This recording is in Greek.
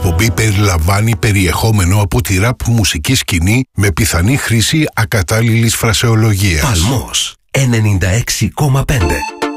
εκπομπή περιλαμβάνει περιεχόμενο από τη ραπ μουσική σκηνή με πιθανή χρήση ακατάλληλης φρασεολογίας. Παλμός 96,5.